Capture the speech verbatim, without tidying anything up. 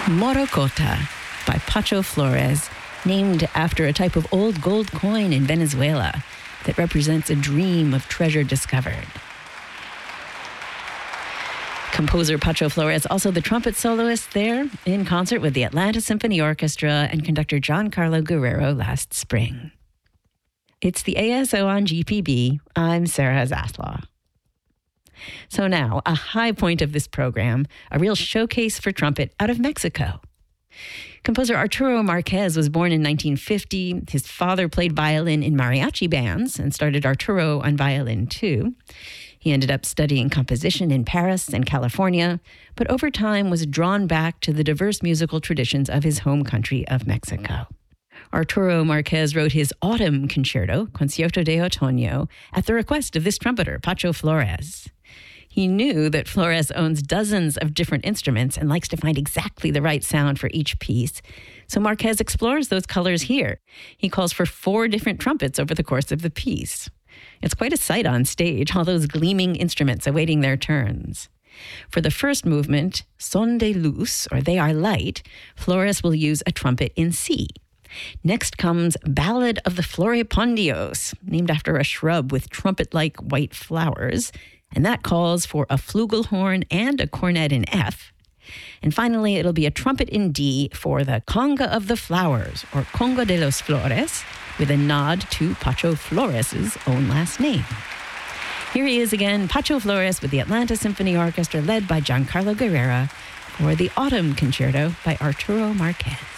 Morocota by Pacho Flores, named after a type of old gold coin in Venezuela that represents a dream of treasure discovered. Composer Pacho Flores, also the trumpet soloist there in concert with the Atlanta Symphony Orchestra and conductor Giancarlo Guerrero last spring. It's the A S O on G P B. I'm Sarah Zaslaw. So now, a high point of this program, a real showcase for trumpet out of Mexico. Composer Arturo Marquez was born in nineteen fifty. His father played violin in mariachi bands and started Arturo on violin too. He ended up studying composition in Paris and California, but over time was drawn back to the diverse musical traditions of his home country of Mexico. Arturo Marquez wrote his Autumn Concerto, Concierto de Otoño, at the request of this trumpeter, Pacho Flores. He knew that Flores owns dozens of different instruments and likes to find exactly the right sound for each piece. So Marquez explores those colors here. He calls for four different trumpets over the course of the piece. It's quite a sight on stage, all those gleaming instruments awaiting their turns. For the first movement, Son de Luz, or They Are Light, Flores will use a trumpet in C. Next comes Ballad of the Floripondios, named after a shrub with trumpet-like white flowers, and that calls for a flugelhorn and a cornet in F. And finally, it'll be a trumpet in D for the Conga of the Flowers, or Conga de los Flores, with a nod to Pacho Flores' own last name. Here he is again, Pacho Flores with the Atlanta Symphony Orchestra led by Giancarlo Guerrero for the Autumn Concerto by Arturo Marquez.